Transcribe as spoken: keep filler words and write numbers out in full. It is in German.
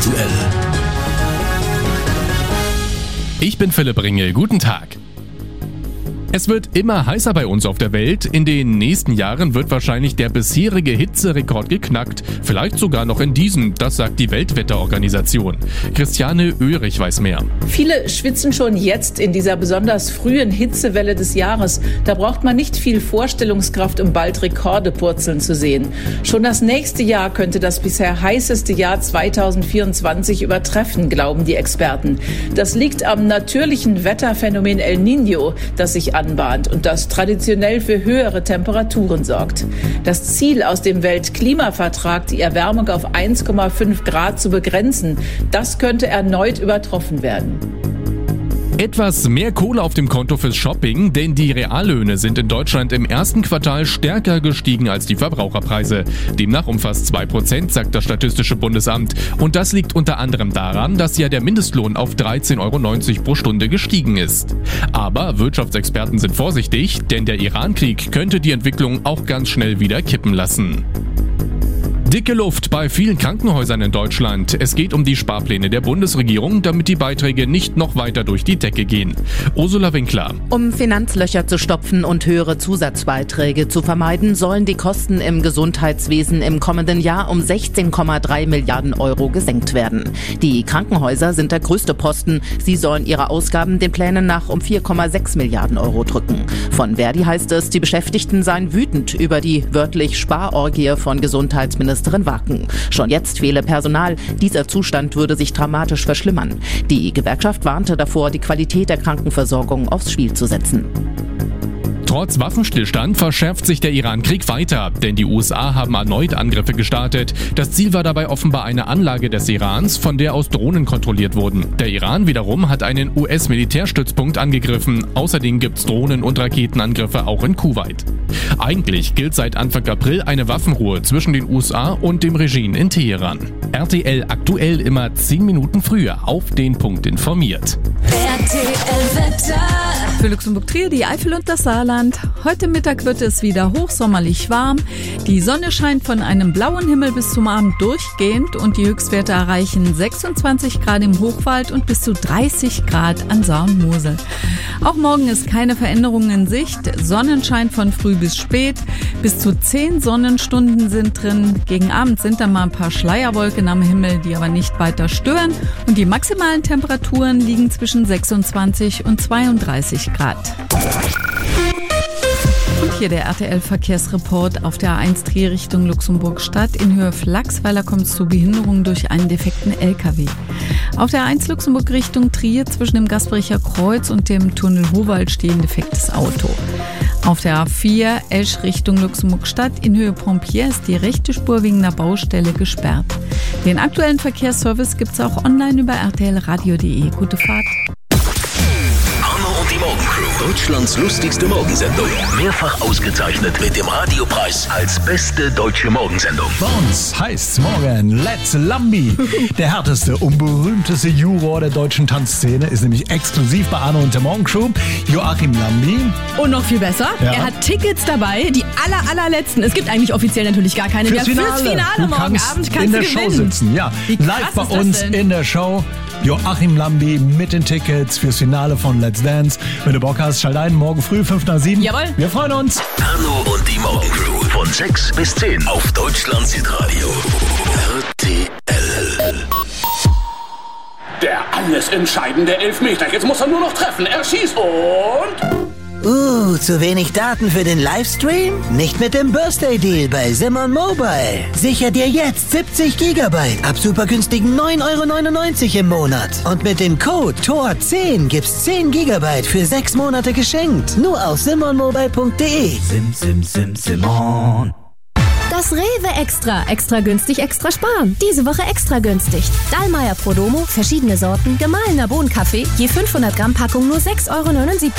aktuell. Ich bin Philipp Ringel, guten Tag. Es wird immer heißer bei uns auf der Welt. In den nächsten Jahren wird wahrscheinlich der bisherige Hitzerekord geknackt. Vielleicht sogar noch in diesem, das sagt die Weltwetterorganisation. Christiane Oehrich weiß mehr. Viele schwitzen schon jetzt in dieser besonders frühen Hitzewelle des Jahres. Da braucht man nicht viel Vorstellungskraft, um bald Rekorde purzeln zu sehen. Schon das nächste Jahr könnte das bisher heißeste Jahr zweitausendvierundzwanzig übertreffen, glauben die Experten. Das liegt am natürlichen Wetterphänomen El Niño, das sich an anbahnt und das traditionell für höhere Temperaturen sorgt. Das Ziel aus dem Weltklimavertrag, die Erwärmung auf eins Komma fünf Grad zu begrenzen, das könnte erneut übertroffen werden. Etwas mehr Kohle auf dem Konto fürs Shopping, denn die Reallöhne sind in Deutschland im ersten Quartal stärker gestiegen als die Verbraucherpreise. Demnach um fast zwei Prozent, sagt das Statistische Bundesamt. Und das liegt unter anderem daran, dass ja der Mindestlohn auf dreizehn Euro neunzig pro Stunde gestiegen ist. Aber Wirtschaftsexperten sind vorsichtig, denn der Iran-Krieg könnte die Entwicklung auch ganz schnell wieder kippen lassen. Dicke Luft bei vielen Krankenhäusern in Deutschland. Es geht um die Sparpläne der Bundesregierung, damit die Beiträge nicht noch weiter durch die Decke gehen. Ursula Winkler. Um Finanzlöcher zu stopfen und höhere Zusatzbeiträge zu vermeiden, sollen die Kosten im Gesundheitswesen im kommenden Jahr um sechzehn Komma drei Milliarden Euro gesenkt werden. Die Krankenhäuser sind der größte Posten. Sie sollen ihre Ausgaben den Plänen nach um vier Komma sechs Milliarden Euro drücken. Von Verdi heißt es, die Beschäftigten seien wütend über die wörtlich Sparorgie von Gesundheitsminister Wacken. Schon jetzt fehle Personal. Dieser Zustand würde sich dramatisch verschlimmern. Die Gewerkschaft warnte davor, die Qualität der Krankenversorgung aufs Spiel zu setzen. Trotz Waffenstillstand verschärft sich der Iran-Krieg weiter, denn die U S A haben erneut Angriffe gestartet. Das Ziel war dabei offenbar eine Anlage des Irans, von der aus Drohnen kontrolliert wurden. Der Iran wiederum hat einen U S-Militärstützpunkt angegriffen. Außerdem gibt's Drohnen- und Raketenangriffe auch in Kuwait. Eigentlich gilt seit Anfang April eine Waffenruhe zwischen den U S A und dem Regime in Teheran. R T L aktuell immer zehn Minuten früher auf den Punkt informiert. R T L-Wetter. Für Luxemburg-Trier, die Eifel und das Saarland. Heute Mittag wird es wieder hochsommerlich warm. Die Sonne scheint von einem blauen Himmel bis zum Abend durchgehend und die Höchstwerte erreichen sechsundzwanzig Grad im Hochwald und bis zu dreißig Grad an Saar und Mosel. Auch morgen ist keine Veränderung in Sicht. Sonnenschein von früh bis spät. Bis zu zehn Sonnenstunden sind drin. Gegen Abend sind dann mal ein paar Schleierwolken am Himmel, die aber nicht weiter stören. Und die maximalen Temperaturen liegen zwischen sechsundzwanzig und zweiunddreißig Grad. Und hier der R T L-Verkehrsreport auf der A eins Trier Richtung Luxemburg-Stadt. In Höhe Flachsweiler kommt es zu Behinderungen durch einen defekten L K W. Auf der A eins Luxemburg Richtung Trier zwischen dem Gasbrecher Kreuz und dem Tunnel Howald steht ein defektes Auto. Auf der A vier Esch Richtung Luxemburg-Stadt in Höhe Pompier ist die rechte Spur wegen einer Baustelle gesperrt. Den aktuellen Verkehrsservice gibt es auch online über r t l radio punkt d e. Gute Fahrt. Die Morgencrew, Deutschlands lustigste Morgensendung. Mehrfach ausgezeichnet mit dem Radiopreis als beste deutsche Morgensendung. Bei uns heißt's morgen Let's Lambi. Der härteste und berühmteste Juror der deutschen Tanzszene ist nämlich exklusiv bei Arno und der Morgencrew, Joachim Lambi. Und noch viel besser, ja. Er hat Tickets dabei, die aller, allerletzten. Es gibt eigentlich offiziell natürlich gar keine Fürs mehr. Finale. Fürs Finale du morgen kannst Abend kannst in der du Show gewinnen. sitzen. Ja. Live bei uns in der Show. Joachim Lambi mit den Tickets fürs Finale von Let's Dance. Wenn du Bock hast, schalt ein, morgen früh fünf nach sieben. Jawohl. Wir freuen uns. Arno und die Morgencrew von sechs bis zehn auf Deutschlands Hitradio. R T L. Der alles entscheidende Elfmeter. Jetzt muss er nur noch treffen. Er schießt und... Uh, zu wenig Daten für den Livestream? Nicht mit dem Birthday Deal bei Simon Mobile. Sicher dir jetzt siebzig Gigabyte ab super günstigen neun Euro neunundneunzig im Monat. Und mit dem Code T O R zehn gibt's zehn Gigabyte für sechs Monate geschenkt. Nur auf simon mobile punkt d e. Sim, sim, sim, Simon. Das Rewe Extra. Extra günstig, extra sparen. Diese Woche extra günstig. Dallmayr Prodomo, verschiedene Sorten, gemahlener Bohnenkaffee, je fünfhundert Gramm Packung nur sechs Euro neunundsiebzig.